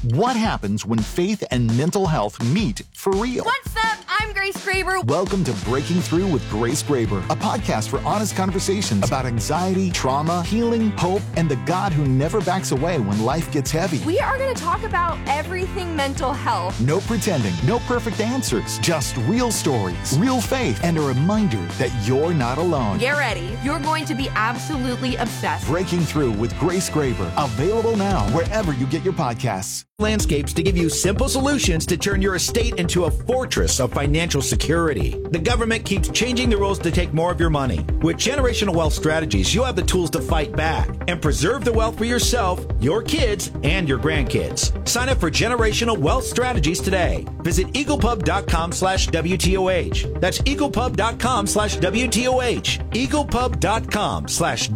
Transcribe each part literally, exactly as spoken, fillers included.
What happens when faith and mental health meet for real? What's up? I'm Grace Graber. Welcome to Breaking Through with Grace Graber, a podcast for honest conversations about anxiety, trauma, healing, hope, and the God who never backs away when life gets heavy. We are going to talk about everything mental health. No pretending, no perfect answers, just real stories, real faith, and a reminder that you're not alone. Get ready. You're going to be absolutely obsessed. Breaking Through with Grace Graber, available now wherever you get your podcasts. Landscapes to give you simple solutions to turn your estate into a fortress of financial security. The government keeps changing the rules to take more of your money. With Generational Wealth Strategies, you'll have the tools to fight back and preserve the wealth for yourself, your kids, and your grandkids. Sign up for Generational Wealth Strategies today. Visit eaglepub.com slash WTOH. That's eaglepub.com slash WTOH. eaglepub.com slash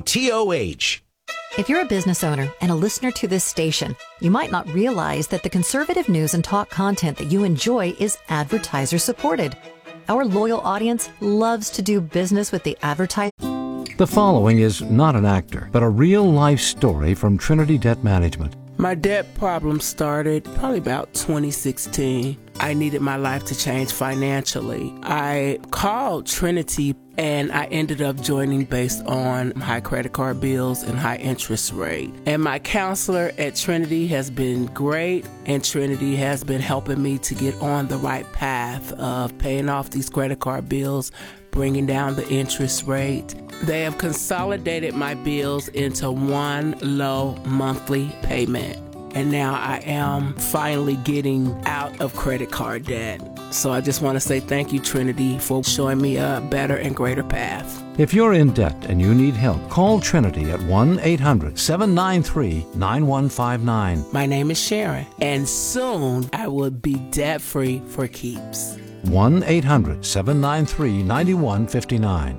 WTOH. If you're a business owner and a listener to this station, you might not realize that the conservative news and talk content that you enjoy is advertiser supported. Our loyal audience loves to do business with the advertiser. The following is not an actor, but a real-life story from Trinity Debt Management. My debt problem started probably about twenty sixteen. I needed my life to change financially. I called Trinity and I ended up joining based on high credit card bills and high interest rate. And my counselor at Trinity has been great, and Trinity has been helping me to get on the right path of paying off these credit card bills, bringing down the interest rate. They have consolidated my bills into one low monthly payment. And now I am finally getting out of credit card debt. So I just want to say thank you, Trinity, for showing me a better and greater path. If you're in debt and you need help, call Trinity at one eight hundred seven nine three nine one five nine. My name is Sharon, and soon I will be debt-free for keeps. one eight hundred seven nine three nine one five nine.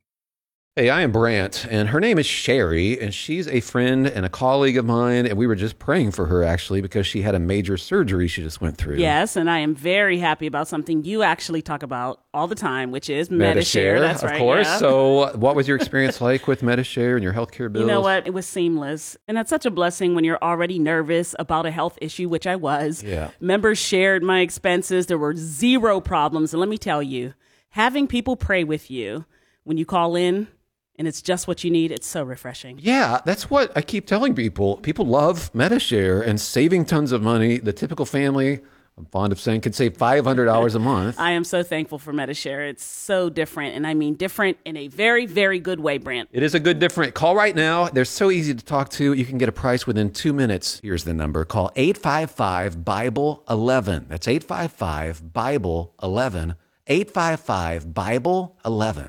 Hey, I am Brant, and her name is Sherry, and she's a friend and a colleague of mine, and we were just praying for her, actually, because she had a major surgery she just went through. Yes, and I am very happy about something you actually talk about all the time, which is Medi-Share. Medi-Share, That's of right, course. yeah. So what was your experience like with Medi-Share and your healthcare bills? You know what? It was seamless, and that's such a blessing when you're already nervous about a health issue, which I was. Yeah. Members shared my expenses. There were zero problems, and let me tell you, having people pray with you when you call in, and it's just what you need, it's so refreshing. Yeah, that's what I keep telling people. People love Medi-Share and saving tons of money. The typical family, I'm fond of saying, could save five hundred dollars a month. I am so thankful for Medi-Share. It's so different, and I mean different in a very, very good way, Brant. It is a good different. Call right now. They're so easy to talk to. You can get a price within two minutes. Here's the number. Call eight five five Bible eleven. That's eight five five Bible eleven. eight five five Bible eleven.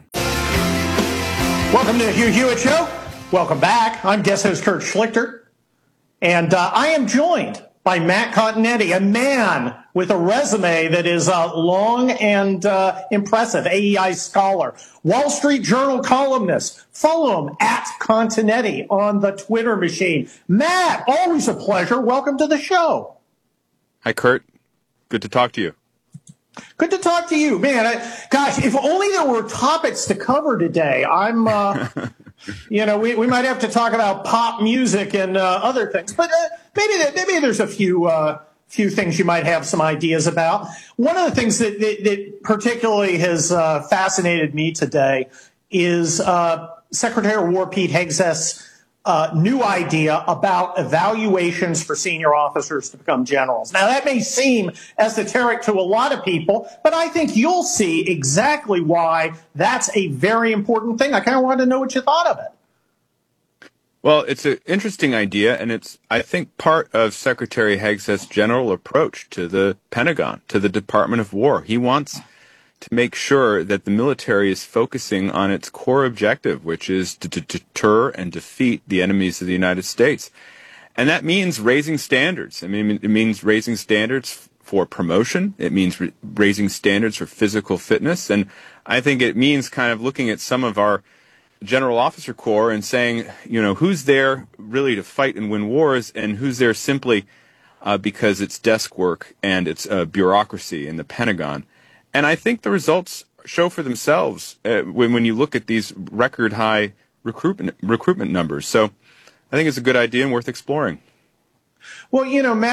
Welcome to the Hugh Hewitt Show. Welcome back. I'm guest host Kurt Schlichter. And uh, I am joined by Matt Continetti, a man with a resume that is uh, long and uh, impressive, A E I scholar, Wall Street Journal columnist. Follow him at Continetti on the Twitter machine. Matt, always a pleasure. Welcome to the show. Hi, Kurt. Good to talk to you. Good to talk to you, man. I, gosh, if only there were topics to cover today. I'm, uh, you know, we, we might have to talk about pop music and uh, other things, but uh, maybe that, maybe there's a few uh, few things you might have some ideas about. One of the things that that, that particularly has uh, fascinated me today is uh, Secretary of War Pete Hegseth's Uh, new idea about evaluations for senior officers to become generals. Now, that may seem esoteric to a lot of people, but I think you'll see exactly why that's a very important thing. I kind of wanted to know what you thought of it. Well, it's an interesting idea, and it's, I think, part of Secretary Hegseth's general approach to the Pentagon, to the Department of War. He wants to make sure that the military is focusing on its core objective, which is to, to deter and defeat the enemies of the United States. And that means raising standards. I mean, it means raising standards for promotion. It means re- raising standards for physical fitness. And I think it means kind of looking at some of our general officer corps and saying, you know, who's there really to fight and win wars, and who's there simply uh, because it's desk work and it's uh, bureaucracy in the Pentagon. And I think the results show for themselves uh, when, when you look at these record high recruitment recruitment numbers. So I think it's a good idea and worth exploring. Well, you know, Matt,